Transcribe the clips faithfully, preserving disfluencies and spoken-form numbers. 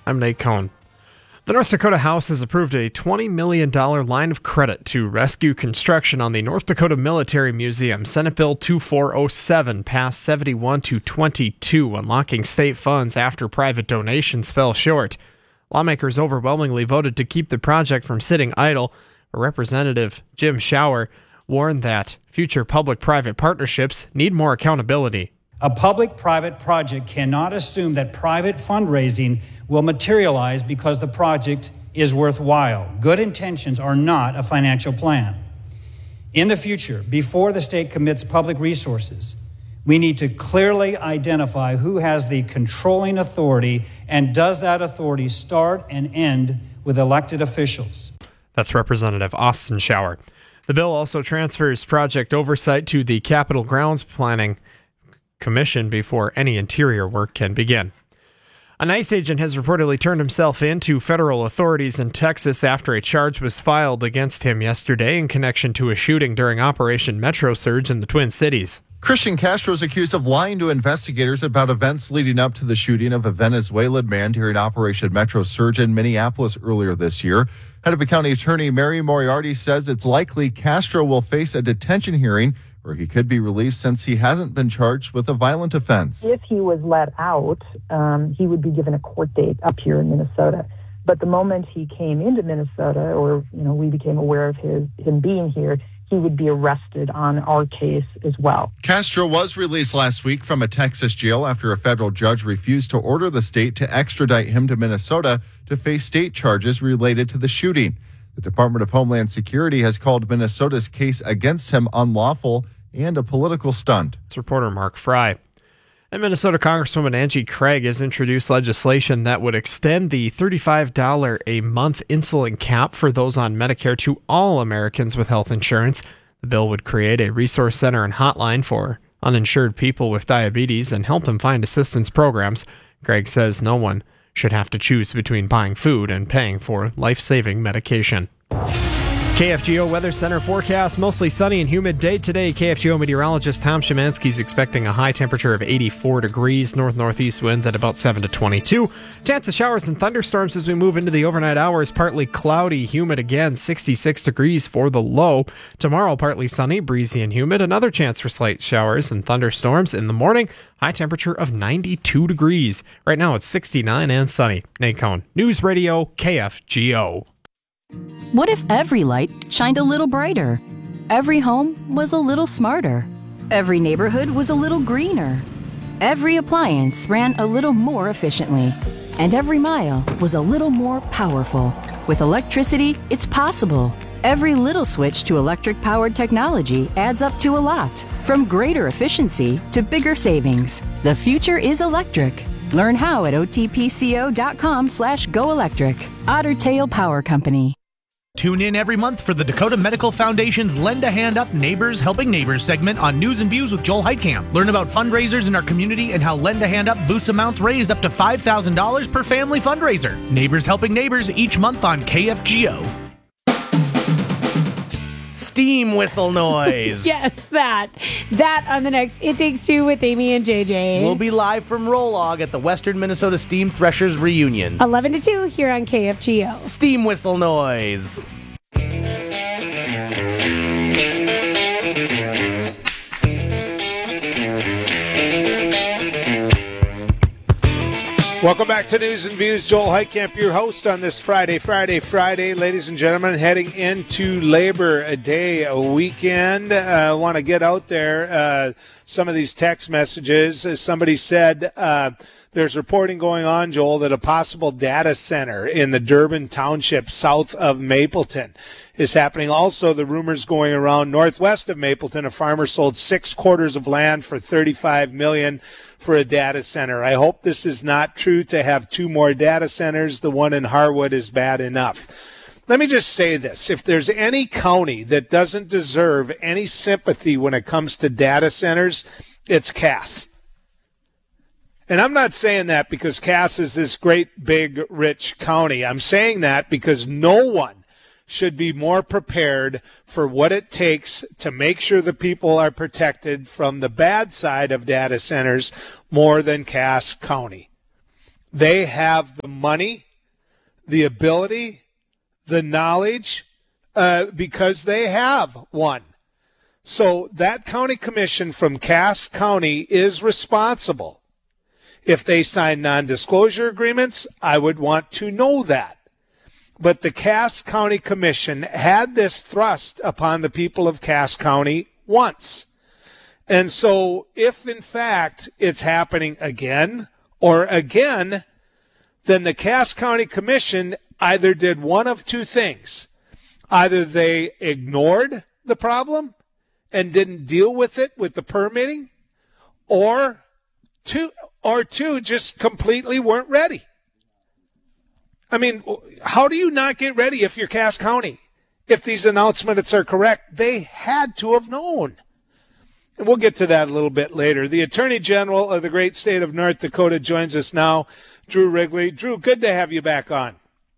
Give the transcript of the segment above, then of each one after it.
I'm Nate Cohn. The North Dakota House has approved a twenty million dollars line of credit to rescue construction on the North Dakota Military Museum. Senate Bill twenty-four oh seven passed seventy-one to twenty-two, unlocking state funds after private donations fell short. Lawmakers overwhelmingly voted to keep the project from sitting idle. Representative Jim Schauer warned that future public-private partnerships need more accountability. A public-private project cannot assume that private fundraising will materialize because the project is worthwhile. Good intentions are not a financial plan. In the future, before the state commits public resources, we need to clearly identify who has the controlling authority, and does that authority start and end with elected officials. That's Representative Austin Schauer. The bill also transfers project oversight to the Capitol Grounds Planning Commission before any interior work can begin. An ICE agent has reportedly turned himself in to federal authorities in Texas after a charge was filed against him yesterday in connection to a shooting during Operation Metro Surge in the Twin Cities. Christian Castro is accused of lying to investigators about events leading up to the shooting of a Venezuelan man during Operation Metro Surge in Minneapolis earlier this year. Hennepin County Attorney Mary Moriarty says it's likely Castro will face a detention hearing where he could be released since he hasn't been charged with a violent offense. If he was let out, um, he would be given a court date up here in Minnesota. But the moment he came into Minnesota, or you know, we became aware of his him being here, he would be arrested on our case as well. Castro was released last week from a Texas jail after a federal judge refused to order the state to extradite him to Minnesota to face state charges related to the shooting. The Department of Homeland Security has called Minnesota's case against him unlawful and a political stunt. It's reporter Mark Fry. And Minnesota Congresswoman Angie Craig has introduced legislation that would extend the thirty-five dollars a month insulin cap for those on Medicare to all Americans with health insurance. The bill would create a resource center and hotline for uninsured people with diabetes and help them find assistance programs. Craig says no one should have to choose between buying food and paying for life-saving medication. K F G O Weather Center forecast, mostly sunny and humid day today. K F G O meteorologist Tom Szymanski is expecting a high temperature of eighty-four degrees, north-northeast winds at about seven to twenty-two. Chance of showers and thunderstorms as we move into the overnight hours. Partly cloudy, humid again, sixty-six degrees for the low. Tomorrow, partly sunny, breezy and humid. Another chance for slight showers and thunderstorms in the morning. High temperature of ninety-two degrees. Right now it's sixty-nine and sunny. Nate Cohn, News Radio K F G O. What if every light shined a little brighter? Every home was a little smarter. Every neighborhood was a little greener. Every appliance ran a little more efficiently. And every mile was a little more powerful. With electricity, it's possible. Every little switch to electric-powered technology adds up to a lot. From greater efficiency to bigger savings. The future is electric. Learn how at otpco.com slash go electric. Otter Tail Power Company. Tune in every month for the Dakota Medical Foundation's Lend a Hand Up Neighbors Helping Neighbors segment on News and Views with Joel Heitkamp. Learn about fundraisers in our community and how Lend a Hand Up boosts amounts raised up to five thousand dollars per family fundraiser. Neighbors Helping Neighbors each month on K F G O. Steam whistle noise. Yes, that. That on the next It Takes Two with Amy and J J. We'll be live from Rolog at the Western Minnesota Steam Threshers reunion. eleven to two here on K F G O. Steam whistle noise. Welcome back to News and Views. Joel Heitkamp, your host on this Friday, Friday, Friday. Ladies and gentlemen, heading into Labor Day a weekend. I uh, want to get out there uh, some of these text messages. As somebody said, uh, there's reporting going on, Joel, that a possible data center in the Durbin Township south of Mapleton is happening. Also, the rumors going around northwest of Mapleton, a farmer sold six quarters of land for thirty-five million dollars for a data center. I hope this is not true to have two more data centers. The one in Harwood is bad enough. Let me just say this. If there's any county that doesn't deserve any sympathy when it comes to data centers, it's Cass. And I'm not saying that because Cass is this great, big, rich county. I'm saying that because no one should be more prepared for what it takes to make sure the people are protected from the bad side of data centers more than Cass County. They have the money, the ability, the knowledge, uh, because they have one. So that county commission from Cass County is responsible. If they sign non-disclosure agreements, I would want to know that. But the Cass County Commission had this thrust upon the people of Cass County once. And so if, in fact, it's happening again or again, then the Cass County Commission either did one of two things. Either they ignored the problem and didn't deal with it with the permitting, or two, or two just completely weren't ready. I mean, how do you not get ready if you're Cass County? If these announcements are correct, they had to have known. And we'll get to that a little bit later. The Attorney General of the great state of North Dakota joins us now, Drew Wrigley. Drew, good to have you back on.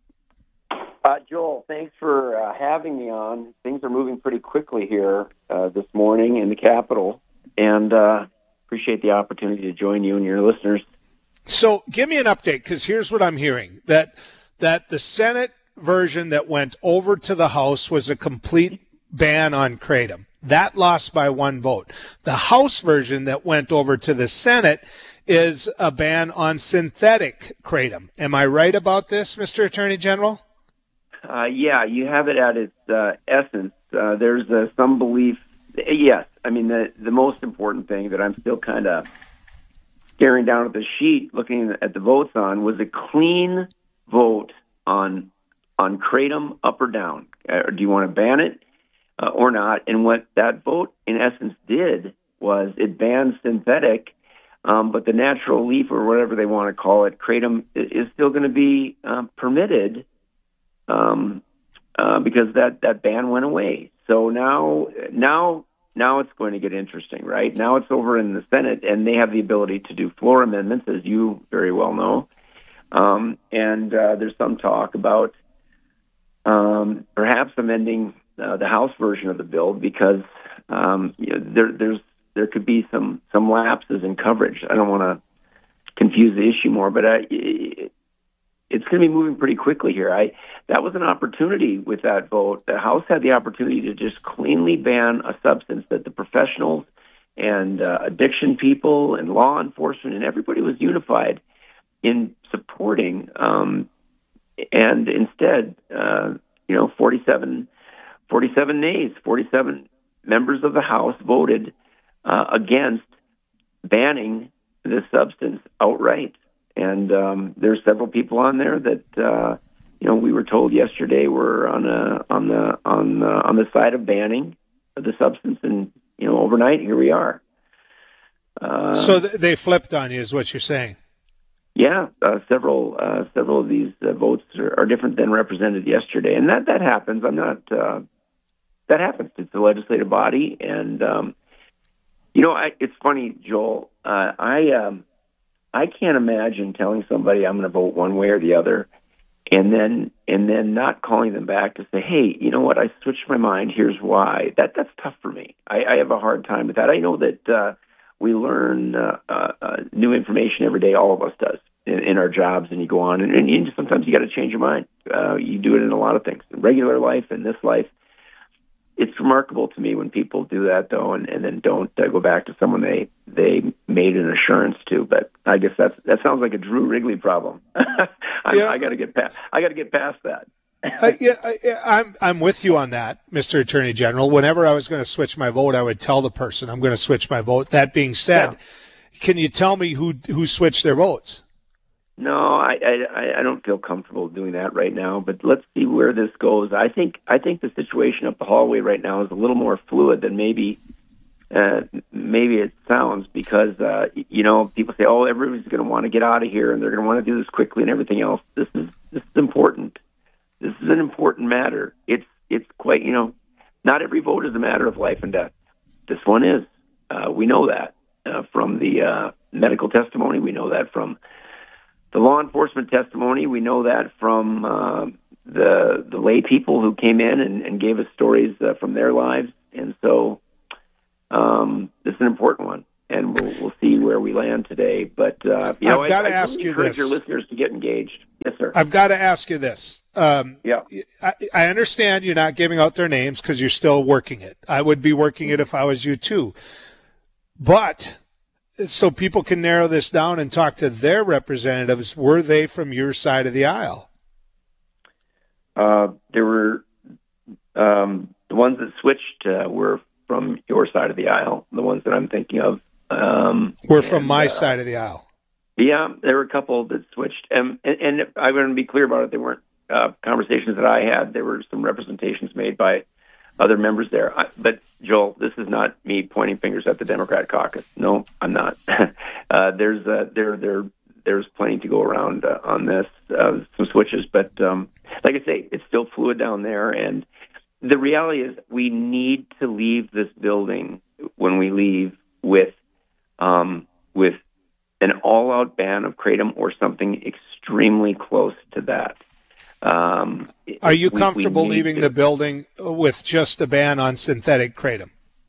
Uh, Joel, thanks for uh, having me on. Things are moving pretty quickly here uh, this morning in the Capitol, and uh, appreciate the opportunity to join you and your listeners. So give me an update, because here's what I'm hearing, that that the Senate version that went over to the House was a complete ban on kratom. That lost by one vote. The House version that went over to the Senate is a ban on synthetic kratom. Am I right about this, Mister Attorney General? Uh, yeah, you have it at its uh, essence. Uh, there's uh, some belief. Yes, I mean, the, the most important thing that I'm still kind of staring down at the sheet, looking at the votes on, was a clean vote on on kratom, up or down. Uh, do you want to ban it uh, or not? And what that vote, in essence, did was it banned synthetic, um, but the natural leaf, or whatever they want to call it, kratom, is still going to be uh, permitted. Um, uh, because that, that ban went away. So now, now, now it's going to get interesting, right? Now it's over in the Senate, and they have the ability to do floor amendments, as you very well know. Um, and uh, there's some talk about um, perhaps amending uh, the House version of the bill, because um, you know, there, there's there could be some some lapses in coverage. I don't want to confuse the issue more, but I. It, It's going to be moving pretty quickly here. I that was an opportunity with that vote. The House had the opportunity to just cleanly ban a substance that the professionals and uh, addiction people and law enforcement and everybody was unified in supporting. Um, and instead, uh, you know, forty-seven, forty-seven nays, forty-seven members of the House voted uh, against banning this substance outright. And um, there's several people on there that uh, you know we were told yesterday were on a, on the on the, on the side of banning the substance, and you know overnight here we are. Uh, so th- they flipped on you, is what you're saying? Yeah, uh, several uh, several of these uh, votes are, are different than represented yesterday, and that that happens. I'm not uh, that happens. It's the legislative body, and um, you know I, it's funny, Joel. Uh, I. Um, I can't imagine telling somebody I'm going to vote one way or the other, and then and then not calling them back to say, hey, you know what, I switched my mind, here's why. That That's tough for me. I, I have a hard time with that. I know that uh, we learn uh, uh, new information every day, all of us does, in, in our jobs, and you go on, and, and you, sometimes you got to change your mind. Uh, you do it in a lot of things, in regular life, in this life. It's remarkable to me when people do that, though, and, and then don't uh, go back to someone they they made an assurance to. But I guess that's that sounds like a Drew Wrigley problem. I, yeah. I got to get past. I got to get past that. I, yeah, I, I'm I'm with you on that, Mister Attorney General. Whenever I was going to switch my vote, I would tell the person I'm going to switch my vote. That being said, yeah. Can you tell me who who switched their votes? No, I, I I don't feel comfortable doing that right now. But let's see where this goes. I think I think the situation up the hallway right now is a little more fluid than maybe uh, maybe it sounds, because uh, you know people say, oh, everybody's going to want to get out of here and they're going to want to do this quickly and everything else. This is this is important. This is an important matter. It's it's quite you know not every vote is a matter of life and death. This one is. Uh, we know that uh, from the uh, medical testimony. We know that from the law enforcement testimony. We know that from uh, the the lay people who came in and, and gave us stories uh, from their lives. And so um, this is an important one, and we'll we'll see where we land today. But uh, you know, I've got to I, I ask really you encourage this. your listeners to get engaged. Yes, sir. I've got to ask you this. Um, yeah. I, I understand you're not giving out their names because you're still working it. I would be working it if I was you too. But so people can narrow this down and talk to their representatives, were they from your side of the aisle? Uh, there were um, the ones that switched uh, were from your side of the aisle. The ones that I'm thinking of um, were from and, my uh, side of the aisle. Yeah, there were a couple that switched, um, and, and I'm going to be clear about it. They weren't uh, conversations that I had. There were some representations made by other members there. I, but Joel, this is not me pointing fingers at the Democrat caucus. No, I'm not. uh, there's uh, there there there's plenty to go around uh, on this. Uh, some switches, but um, like I say, it's still fluid down there. And the reality is, we need to leave this building when we leave with um, with. an all-out ban of kratom or something extremely close to that. Um, Are you we, comfortable we leaving to, the building with just a ban on synthetic kratom?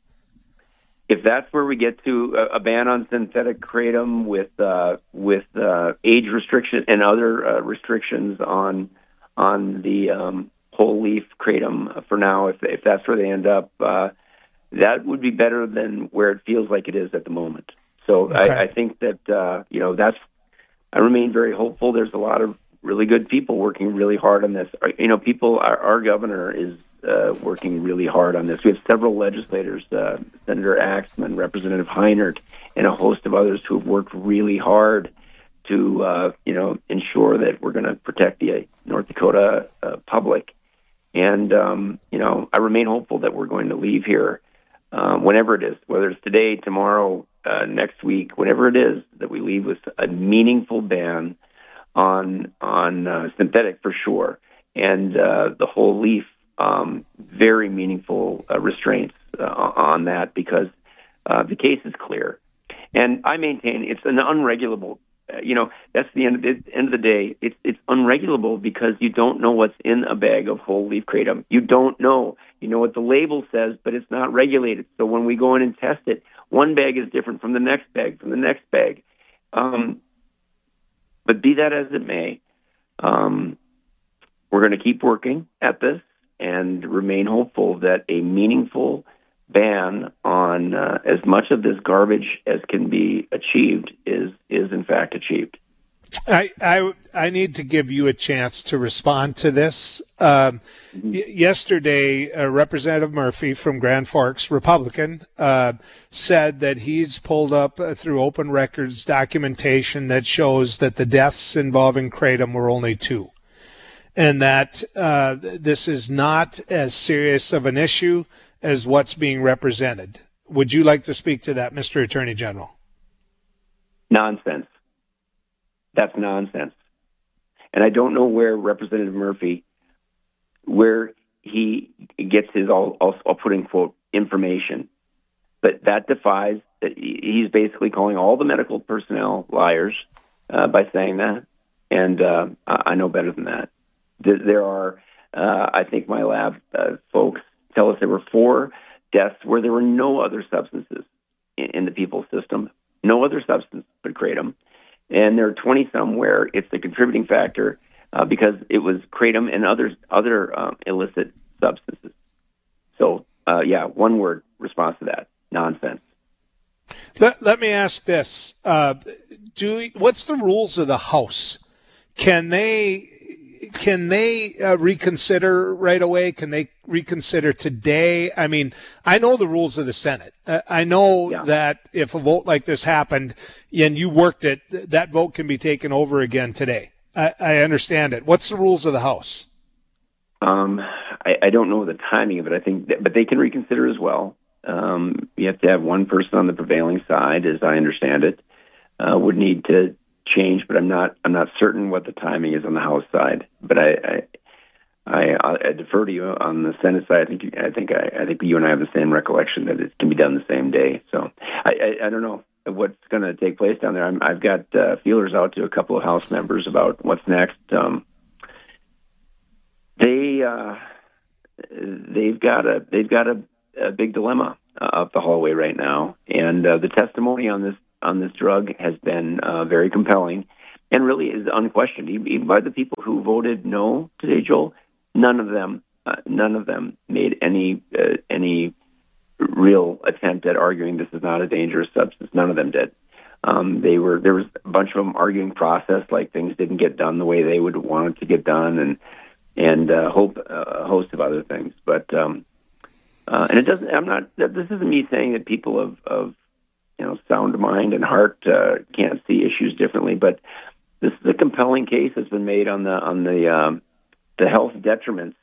If that's where we get to, a, a ban on synthetic kratom with uh, with uh, age restriction and other uh, restrictions on on the um, whole leaf kratom for now, if if that's where they end up, uh, that would be better than where it feels like it is at the moment. So okay. I, I think that, uh, you know, that's, I remain very hopeful. There's a lot of really good people working really hard on this. You know, people, our, our governor is uh, working really hard on this. We have several legislators, uh, Senator Axman, Representative Heinert, and a host of others who have worked really hard to, uh, you know, ensure that we're going to protect the uh, North Dakota uh, public. And, um, you know, I remain hopeful that we're going to leave here, uh, whenever it is, whether it's today, tomorrow, Uh, next week, whatever it is, that we leave with a meaningful ban on on uh, synthetic for sure, and uh, the whole leaf, um, very meaningful uh, restraints uh, on that, because uh, the case is clear. And I maintain it's an unregulable. Uh, you know, that's the end of the end of the day. It's it's unregulable because you don't know what's in a bag of whole leaf kratom. You don't know. You know what the label says, but it's not regulated. So when we go in and test it, one bag is different from the next bag, from the next bag. Um, but be that as it may, um, we're going to keep working at this and remain hopeful that a meaningful ban on uh, as much of this garbage as can be achieved is is in fact achieved. I, I, I need to give you a chance to respond to this. Um, y- yesterday, uh, Representative Murphy from Grand Forks, Republican, uh, said that he's pulled up uh, through open records documentation that shows that the deaths involving kratom were only two, and that uh, this is not as serious of an issue as what's being represented. Would you like to speak to that, Mister Attorney General? Nonsense. That's nonsense. And I don't know where Representative Murphy, where he gets his, I'll, I'll, I'll put in quote, information. But that defies, he's basically calling all the medical personnel liars uh, by saying that. And uh, I know better than that. There are, uh, I think my lab uh, folks tell us there were four deaths where there were no other substances in, in the people's system, no other substance but kratom. And there are twenty-some where it's the contributing factor uh, because it was kratom and other, other um, illicit substances. So, uh, yeah, one word response to that, nonsense. Let, let me ask this. Uh, do what's the rules of the House? Can they can they uh, reconsider right away? Can they reconsider today? I mean, I know the rules of the Senate. Uh, I know yeah. that if a vote like this happened and you worked it, that vote can be taken over again today. I, I understand it. What's the rules of the House? Um, I, I don't know the timing of it. I think, that, but they can reconsider as well. Um, you have to have one person on the prevailing side, as I understand it, uh, would need to change, but I'm not. I'm not certain what the timing is on the House side. But I, I, I, I defer to you on the Senate side. I think. You, I think. I, I think you and I have the same recollection that it can be done the same day. So I, I, I don't know what's going to take place down there. I'm, I've got uh, feelers out to a couple of House members about what's next. Um, they, uh, they've got a. They've got a. a big dilemma uh, up the hallway right now, and uh, the testimony on this on this drug has been uh, very compelling. and really is unquestioned, even by the people who voted no today, Joel. None of them, uh, none of them made any uh, any real attempt at arguing this is not a dangerous substance. None of them did. Um, they were there was a bunch of them arguing process, like things didn't get done the way they would want it to get done, and and uh, hope uh, a host of other things. But um, uh, and it doesn't. I'm not. This isn't me saying that people of, of you know sound mind and heart uh, can't see issues differently. But this is a compelling case that's been made on the on the um, the health detriments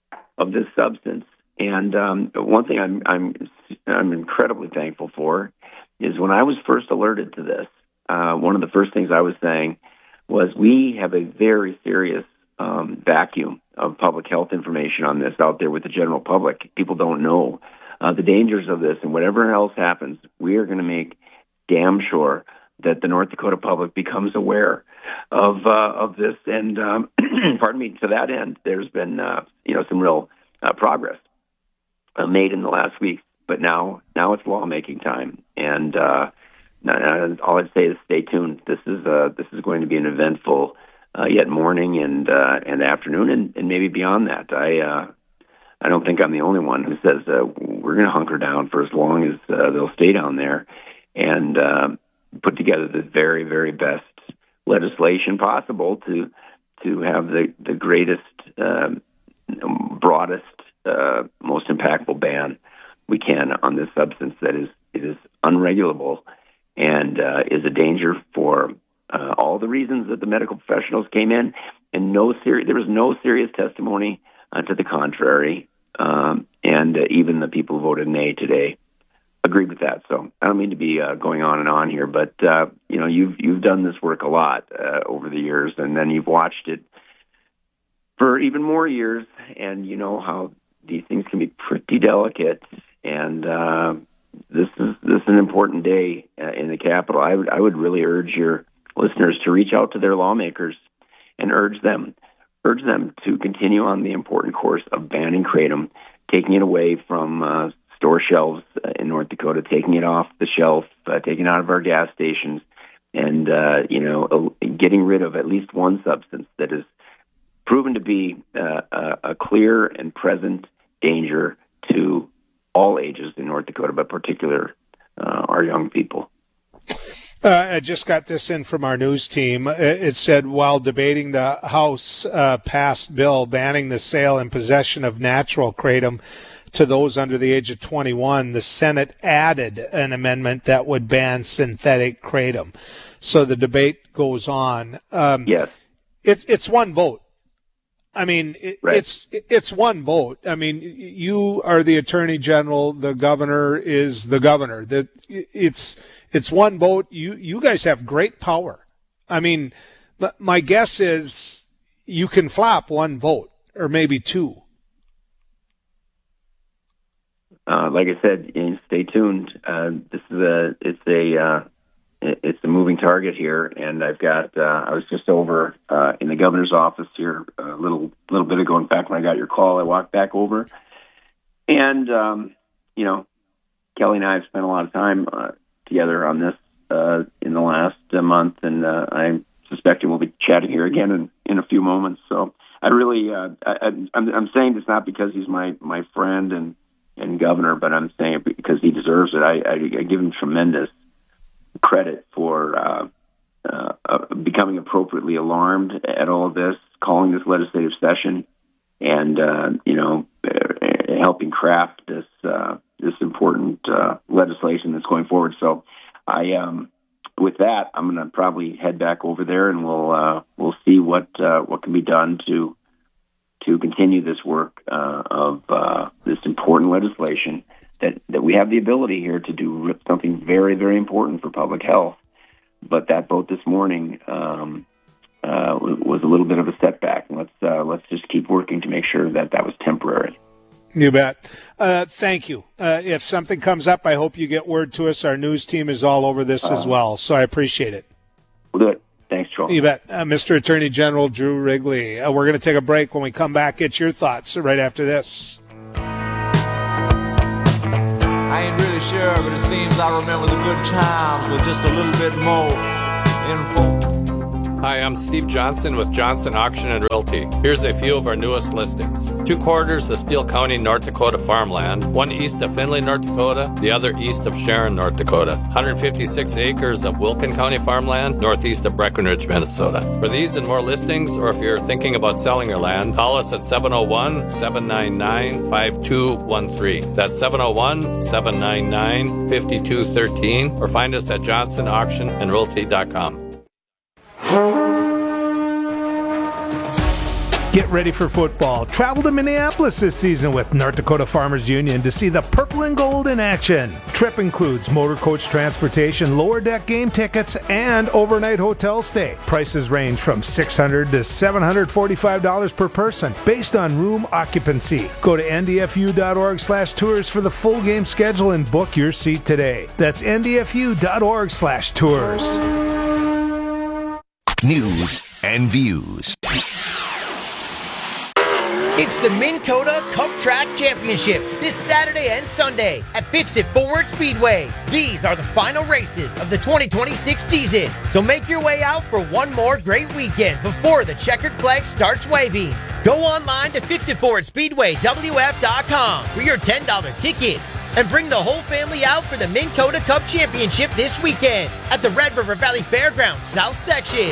of this substance. And um, one thing I'm I'm I'm incredibly thankful for is when I was first alerted to this, uh, one of the first things I was saying was we have a very serious um, vacuum of public health information on this out there with the general public. People don't know uh, the dangers of this, and whatever else happens, we are going to make damn sure that the North Dakota public becomes aware of uh, of this. And um, pardon me, to that end, there's been uh, you know some real uh, progress uh, made in the last week. But now, now it's lawmaking time, and uh, all I'd say is stay tuned. This is uh, this is going to be an eventful uh, yet morning and uh, and afternoon, and, and maybe beyond that. I uh, I don't think I'm the only one who says uh, we're going to hunker down for as long as uh, they'll stay down there, and uh, put together the very very best legislation possible to to have the the greatest, uh, broadest, uh, most impactful ban we can on this substance that is it is unregulable and uh, is a danger for uh, all the reasons that the medical professionals came in, and no seri- there was no serious testimony uh, to the contrary, um, and uh, even the people who voted nay today agreed with that. So I don't mean to be uh, going on and on here, but uh, you know you've you've done this work a lot uh, over the years, and then you've watched it for even more years, and you know how these things can be pretty delicate. And uh, this is this is an important day uh, in the Capitol. I would I would really urge your listeners to reach out to their lawmakers and urge them urge them to continue on the important course of banning kratom, taking it away from uh, store shelves in North Dakota, taking it off the shelf, uh, taking it out of our gas stations, and uh, you know getting rid of at least one substance that is proven to be uh, a, a clear and present danger to all ages in North Dakota, but particular uh, our young people. Uh, I just got this in from our news team. It said, while debating the House uh, passed bill banning the sale and possession of natural kratom to those under the age of twenty-one, the Senate added an amendment that would ban synthetic kratom. So the debate goes on. Um, yes. It's, it's one vote. I mean, it, right. it's it's one vote. I mean, you are the Attorney General. The governor is the governor. That it's it's one vote. You you guys have great power. I mean, my guess is you can flop one vote or maybe two. Uh, like I said, stay tuned. Uh, this is a it's a uh, it's a moving target here, and I've got. Uh, I was just over uh, in the governor's office here a little little bit ago. In fact, when I got your call, I walked back over, and um, you know, Kelly and I have spent a lot of time uh, together on this uh, in the last uh, month, and uh, I'm suspecting we'll be chatting here again in, in a few moments. So I really, uh, I, I'm, I'm saying this not because he's my my friend and and governor, but I'm saying it because he deserves it. I, I, I give him tremendous credit for uh, uh, uh, becoming appropriately alarmed at all of this, calling this legislative session, and uh, you know, uh, helping craft this uh, this important uh, legislation that's going forward. So, I um, with that, I'm going to probably head back over there, and we'll uh, we'll see what uh, what can be done to to continue this work uh, of uh, this important legislation. That, that we have the ability here to do something very, very important for public health. But that vote this morning um, uh, was a little bit of a setback. Let's uh, let's just keep working to make sure that that was temporary. You bet. Uh, thank you. Uh, if something comes up, I hope you get word to us. Our news team is all over this uh, as well, so I appreciate it. We'll do it. Thanks, Joel. You bet. Uh, Mister Attorney General Drew Wrigley. Uh, we're going to take a break. When we come back, get your thoughts right after this. I ain't really sure, but it seems I remember the good times with just a little bit more info. Hi, I'm Steve Johnson with Johnson Auction and Realty. Here's a few of our newest listings. Two quarters of Steele County, North Dakota farmland, one east of Findlay, North Dakota, the other east of Sharon, North Dakota. one hundred fifty-six acres of Wilkin County farmland, northeast of Breckenridge, Minnesota. For these and more listings, or if you're thinking about selling your land, call us at seven oh one, seven nine nine, five two one three. That's seven oh one, seven nine nine, five two one three, or find us at johnson auction and realty dot com. Get ready for football. Travel to Minneapolis this season with North Dakota Farmers Union to see the purple and gold in action. Trip includes motor coach transportation, lower deck game tickets, and overnight hotel stay. Prices range from six hundred dollars to seven hundred forty-five dollars per person based on room occupancy. Go to n d f u dot org slash tours for the full game schedule and book your seat today. That's n d f u dot org slash tours. News and views. It's the Minn Kota Cup Track Championship this Saturday and Sunday at Fix-It Forward Speedway. These are the final races of the twenty twenty-six season, so make your way out for one more great weekend before the checkered flag starts waving. Go online to fix it forward speedway w f dot com for your ten dollars tickets and bring the whole family out for the Minn Kota Cup Championship this weekend at the Red River Valley Fairgrounds South Section.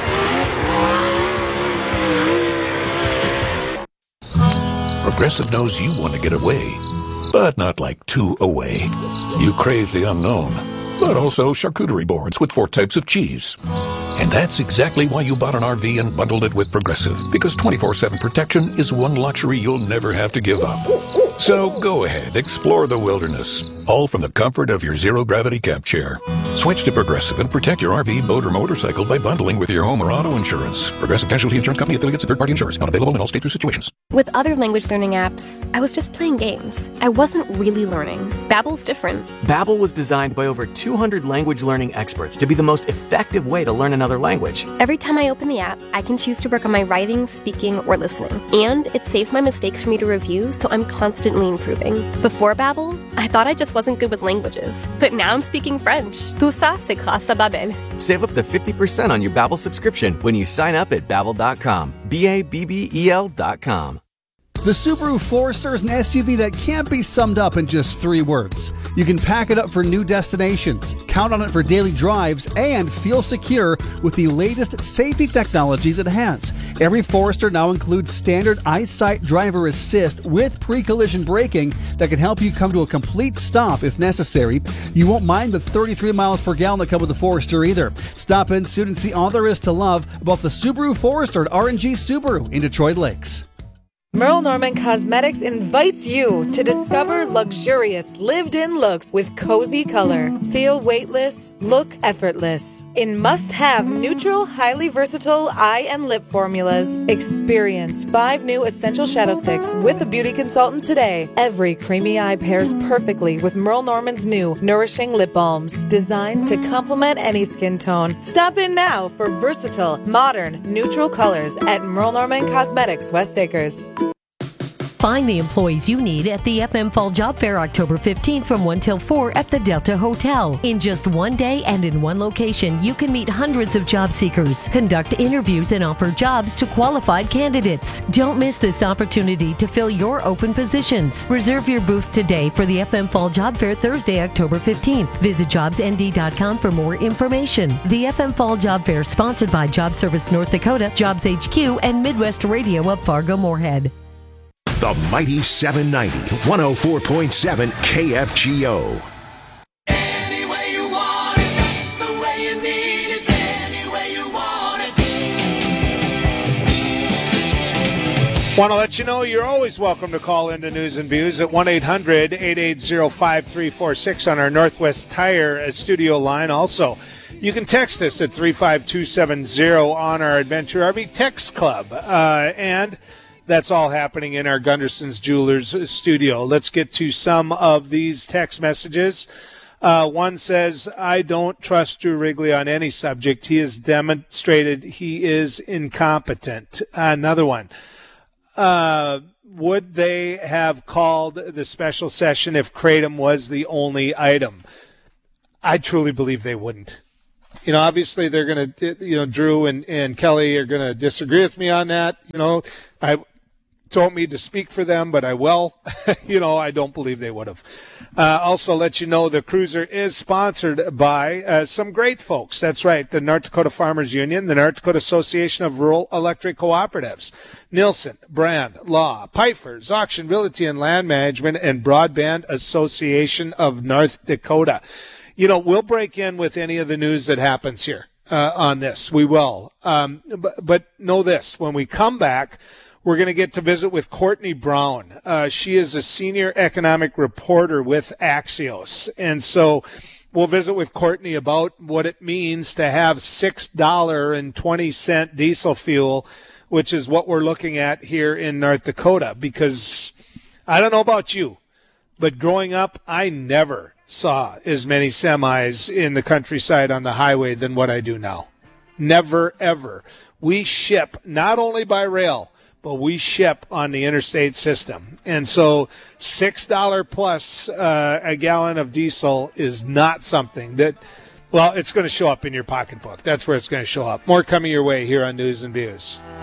Progressive knows you want to get away, but not like too away. You crave the unknown, but also charcuterie boards with four types of cheese. And that's exactly why you bought an R V and bundled it with Progressive, because twenty-four seven protection is one luxury you'll never have to give up. So go ahead, explore the wilderness, all from the comfort of your zero-gravity camp chair. Switch to Progressive and protect your R V, boat, or motorcycle by bundling with your home or auto insurance. Progressive Casualty Insurance Company, affiliates, and third-party insurers. Not available in all states or situations. With other language learning apps, I was just playing games. I wasn't really learning. Babbel's different. Babbel was designed by over two hundred language learning experts to be the most effective way to learn another language. Every time I open the app, I can choose to work on my writing, speaking, or listening. And it saves my mistakes for me to review, so I'm constantly improving. Before Babbel, I thought I just wasn't good with languages. But now I'm speaking French. Tout ça, c'est grâce à Babbel. Save up to fifty percent on your Babbel subscription when you sign up at babbel dot com. B A B B E L dot com. The Subaru Forester is an S U V that can't be summed up in just three words. You can pack it up for new destinations, count on it for daily drives, and feel secure with the latest safety technologies it has. Every Forester now includes standard EyeSight driver assist with pre-collision braking that can help you come to a complete stop if necessary. You won't mind the thirty-three miles per gallon that come with the Forester either. Stop in soon and see all there is to love about the Subaru Forester at R and G Subaru in Detroit Lakes. Merle Norman Cosmetics invites you to discover luxurious, lived-in looks with cozy color. Feel weightless, look effortless. In must-have, neutral, highly versatile eye and lip formulas. Experience five new essential shadow sticks with a beauty consultant today. Every creamy eye pairs perfectly with Merle Norman's new nourishing lip balms, designed to complement any skin tone. Stop in now for versatile, modern, neutral colors at Merle Norman Cosmetics, West Acres. Find the employees you need at the F M Fall Job Fair October fifteenth from one till four at the Delta Hotel. In just one day and in one location, you can meet hundreds of job seekers, conduct interviews, and offer jobs to qualified candidates. Don't miss this opportunity to fill your open positions. Reserve your booth today for the F M Fall Job Fair Thursday, October fifteenth. Visit jobs n d dot com for more information. The F M Fall Job Fair, sponsored by Job Service North Dakota, Jobs H Q, and Midwest Radio of Fargo-Moorhead. The Mighty seven ninety, one oh four point seven K F G O. Any way you want it, that's the way you need it. Any way you want it. Want to let you know you're always welcome to call into News and Views at one eight hundred eight eight zero five three four six on our Northwest Tire studio line. Also, you can text us at three five two seven zero on our Adventure R V Text Club. Uh, and that's all happening in our Gunderson's Jewelers studio. Let's get to some of these text messages. Uh, one says, I don't trust Drew Wrigley on any subject. He has demonstrated he is incompetent. Another one. Uh, would they have called the special session if Kratom was the only item? I truly believe they wouldn't. You know, obviously they're going to, you know, Drew and, and Kelly are going to disagree with me on that. You know, I don't mean to speak for them, but I will. You know, I don't believe they would have. Uh, also, let you know the Cruiser is sponsored by uh, some great folks. That's right, the North Dakota Farmers Union, the North Dakota Association of Rural Electric Cooperatives, Nielsen, Brand, Law, Pfeiffer's, Auction, Realty and Land Management, and Broadband Association of North Dakota. You know, we'll break in with any of the news that happens here uh, on this. We will. Um, but, but know this, when we come back, we're going to get to visit with Courtney Brown. Uh, she is a senior economic reporter with Axios. And so we'll visit with Courtney about what it means to have six dollars and twenty cents diesel fuel, which is what we're looking at here in North Dakota. Because I don't know about you, but growing up, I never saw as many semis in the countryside on the highway than what I do now. Never, ever. We ship not only by rail, but we ship on the interstate system. And so six dollars plus uh, a gallon of diesel is not something that, well, it's going to show up in your pocketbook. That's where it's going to show up. More coming your way here on News and Views.